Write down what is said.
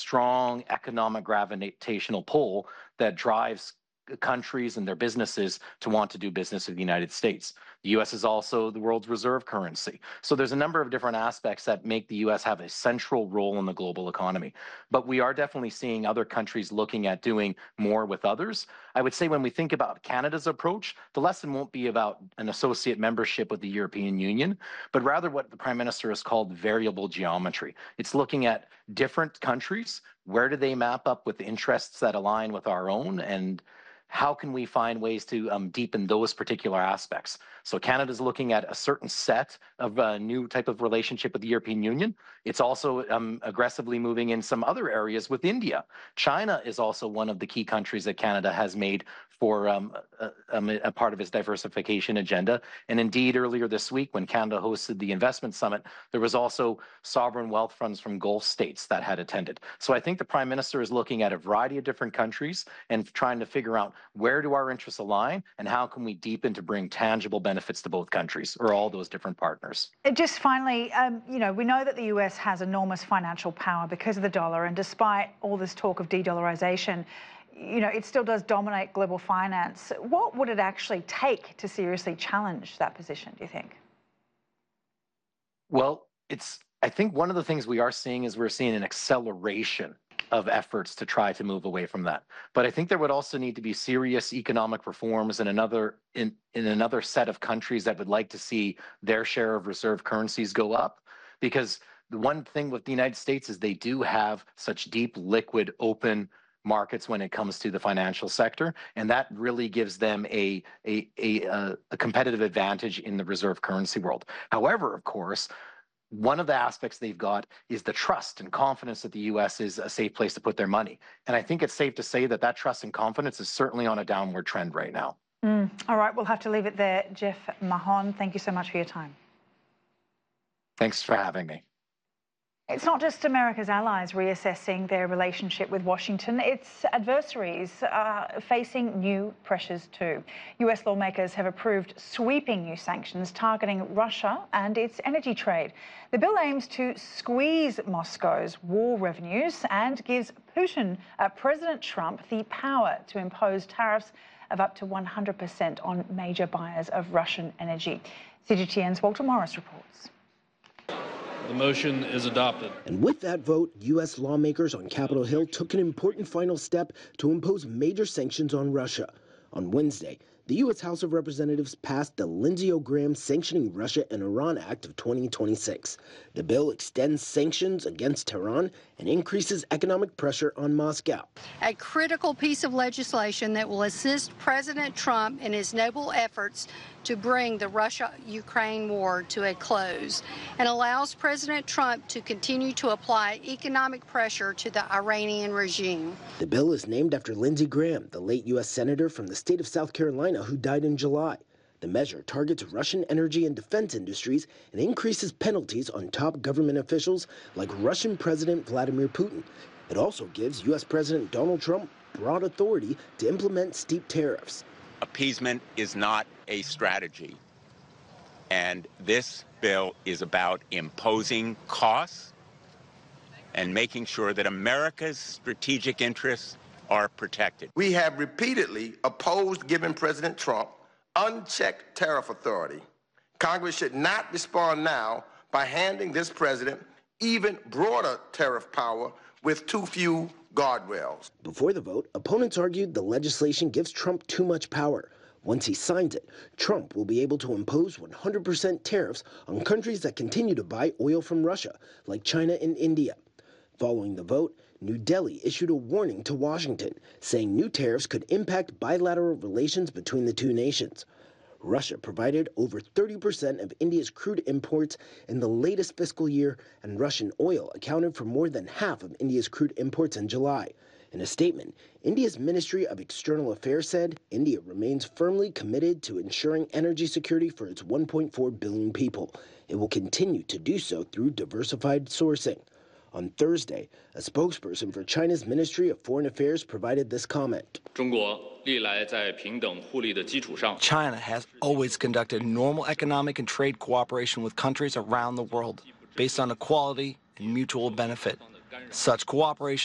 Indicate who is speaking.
Speaker 1: strong economic gravitational pull that drives countries and their businesses to want to do business with the United States. The U.S. is also the world's reserve currency. So there's a number of different aspects that make the U.S. have a central role in the global economy. But we are definitely seeing other countries looking at doing more with others. I would say when we think about Canada's approach, the lesson won't be about an associate membership with the European Union, but rather what the Prime Minister has called variable geometry. It's looking at different countries. Where do they map up with the interests that align with our own, and how can we find ways to deepen those particular aspects? So Canada's looking at a certain set of new type of relationship with the European Union. It's also aggressively moving in some other areas with India. China is also one of the key countries that Canada has made for a part of its diversification agenda. And indeed, earlier this week, when Canada hosted the investment summit, there was also sovereign wealth funds from Gulf states that had attended. So I think the Prime Minister is looking at a variety of different countries and trying to figure out where do our interests align and how can we deepen to bring tangible benefits to both countries or all those different partners.
Speaker 2: Just finally, we know that the US has enormous financial power because of the dollar, and despite all this talk of de-dollarization, it still does dominate global finance. What would it actually take to seriously challenge that position, do you think?
Speaker 1: Well, I think one of the things we are seeing is we're seeing an acceleration of efforts to try to move away from that. But I think there would also need to be serious economic reforms in another set of countries that would like to see their share of reserve currencies go up. Because the one thing with the United States is they do have such deep, liquid, open markets when it comes to the financial sector, and that really gives them a competitive advantage in the reserve currency world. However, of course, one of the aspects they've got is the trust and confidence that the U.S. is a safe place to put their money. And I think it's safe to say that that trust and confidence is certainly on a downward trend right now.
Speaker 2: All right, we'll have to leave it there. Jeff Mahon, thank you so much for your time.
Speaker 1: Thanks for having me.
Speaker 2: It's not just America's allies reassessing their relationship with Washington, its adversaries are facing new pressures too. US lawmakers have approved sweeping new sanctions targeting Russia and its energy trade. The bill aims to squeeze Moscow's war revenues and gives President Trump the power to impose tariffs of up to 100% on major buyers of Russian energy. CGTN's Walter Morris reports.
Speaker 3: The motion is adopted.
Speaker 4: And with that vote, U.S. lawmakers on Capitol Hill took an important final step to impose major sanctions on Russia. On Wednesday, the U.S. House of Representatives passed the Lindsey Graham Sanctioning Russia and Iran Act of 2026. The bill extends sanctions against Tehran and increases economic pressure on Moscow.
Speaker 5: A critical piece of legislation that will assist President Trump in his noble efforts to bring the Russia-Ukraine war to a close and allows President Trump to continue to apply economic pressure to the Iranian regime.
Speaker 4: The bill is named after Lindsey Graham, the late U.S. Senator from the state of South Carolina who died in July. The measure targets Russian energy and defense industries and increases penalties on top government officials like Russian President Vladimir Putin. It also gives U.S. President Donald Trump broad authority to implement steep tariffs.
Speaker 6: Appeasement is not a strategy, and this bill is about imposing costs and making sure that America's strategic interests are protected.
Speaker 7: We have repeatedly opposed giving President Trump unchecked tariff authority. Congress should not respond now by handing this president even broader tariff power with too few guardrails.
Speaker 4: Before the vote, opponents argued the legislation gives Trump too much power. Once he signs it, Trump will be able to impose 100% tariffs on countries that continue to buy oil from Russia, like China and India. Following the vote, New Delhi issued a warning to Washington, saying new tariffs could impact bilateral relations between the two nations. Russia provided over 30% of India's crude imports in the latest fiscal year, and Russian oil accounted for more than half of India's crude imports in July. In a statement, India's Ministry of External Affairs said India remains firmly committed to ensuring energy security for its 1.4 billion people. It will continue to do so through diversified sourcing. On Thursday, a spokesperson for China's Ministry of Foreign Affairs provided this comment.
Speaker 8: China has always conducted normal economic and trade cooperation with countries around the world based on equality and mutual benefit. Such cooperation